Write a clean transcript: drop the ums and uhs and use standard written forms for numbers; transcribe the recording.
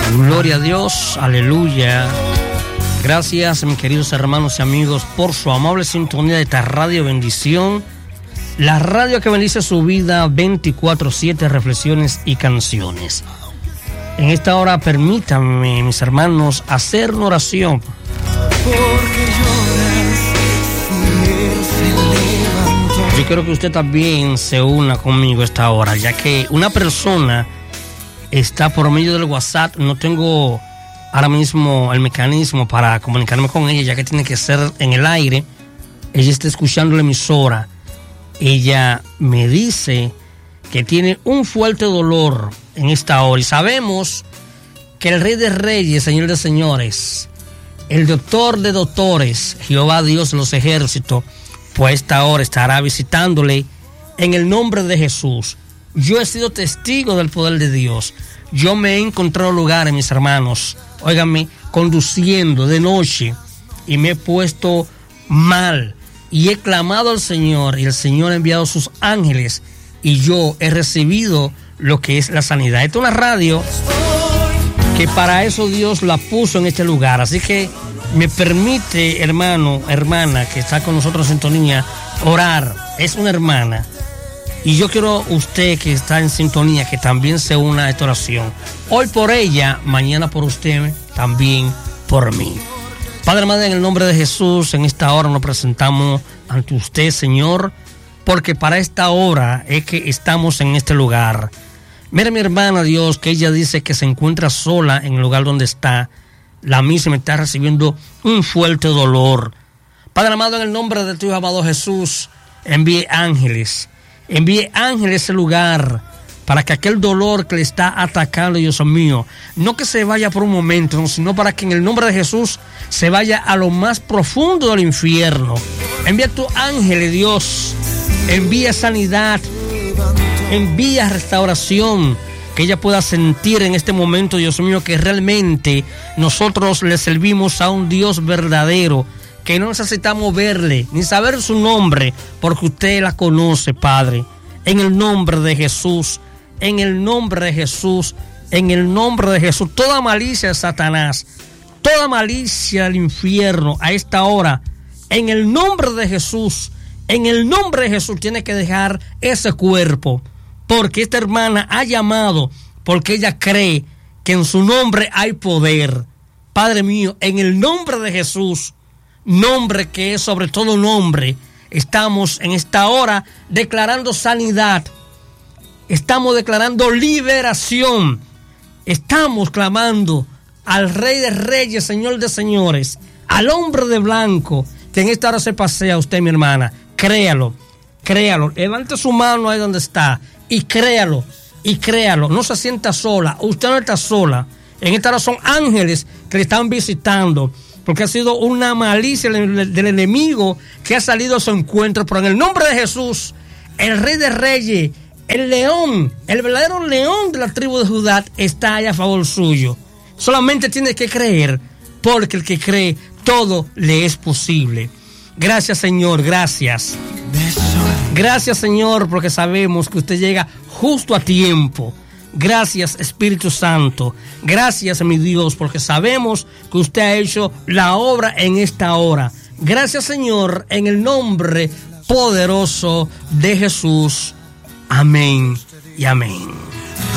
Gloria a Dios, aleluya. Gracias, mis queridos hermanos y amigos, por su amable sintonía de esta radio bendición, la radio que bendice su vida 24/7, reflexiones y canciones. En esta hora permítanme, mis hermanos, hacer una oración. Yo quiero que usted también se una conmigo a esta hora, ya que una persona está por medio del WhatsApp. No tengo ahora mismo el mecanismo para comunicarme con ella, ya que tiene que ser en el aire. Ella está escuchando la emisora. Ella me dice que tiene un fuerte dolor en esta hora, y sabemos que el Rey de Reyes, Señor de Señores, el Doctor de Doctores, Jehová Dios de los ejércitos, pues esta hora estará visitándole en el nombre de Jesús. Yo he sido testigo del poder de Dios. Yo me he encontrado lugares, mis hermanos, óiganme, conduciendo de noche, y me he puesto mal y he clamado al Señor, y el Señor ha enviado sus ángeles, y yo he recibido lo que es la sanidad. Esta es una radio que para eso Dios la puso en este lugar. Así que me permite, hermano, hermana, que está con nosotros en sintonía, orar. Es una hermana. Y yo quiero usted que está en sintonía que también se una a esta oración. Hoy por ella, mañana por usted, también por mí. Padre, Madre, en el nombre de Jesús, en esta hora nos presentamos ante usted, Señor, porque para esta hora es que estamos en este lugar. Mira, mi hermana, Dios, que ella dice que se encuentra sola en el lugar donde está. La misma está recibiendo un fuerte dolor. Padre amado, en el nombre de tu Hijo amado Jesús, envíe ángeles a ese lugar, para que aquel dolor que le está atacando, Dios mío, no que se vaya por un momento, sino para que en el nombre de Jesús se vaya a lo más profundo del infierno. Envía tu ángel, Dios, envía sanidad, envía restauración, que ella pueda sentir en este momento, Dios mío, que realmente nosotros le servimos a un Dios verdadero, que no necesitamos verle ni saber su nombre, porque usted la conoce, Padre. En el nombre de Jesús, en el nombre de Jesús, en el nombre de Jesús, toda malicia de Satanás, toda malicia del infierno a esta hora, en el nombre de Jesús, en el nombre de Jesús, tiene que dejar ese cuerpo, porque esta hermana ha llamado, porque ella cree que en su nombre hay poder. Padre mío, en el nombre de Jesús, nombre que es sobre todo nombre, estamos en esta hora declarando sanidad, estamos declarando liberación, estamos clamando al Rey de Reyes, Señor de Señores, al hombre de blanco, que en esta hora se pasea usted, mi hermana. Créalo, créalo, levante su mano ahí donde está y créalo, no se sienta sola, usted no está sola. En esta hora son ángeles que le están visitando, porque ha sido una malicia del enemigo que ha salido a su encuentro. Pero en el nombre de Jesús, el Rey de Reyes, el león, el verdadero león de la tribu de Judá, está ahí a favor suyo. Solamente tiene que creer, porque el que cree, todo le es posible. Gracias, Señor, gracias. Gracias, Señor, porque sabemos que usted llega justo a tiempo. Gracias, Espíritu Santo. Gracias, mi Dios, porque sabemos que usted ha hecho la obra en esta hora. Gracias, Señor, en el nombre poderoso de Jesús. Amén y amén.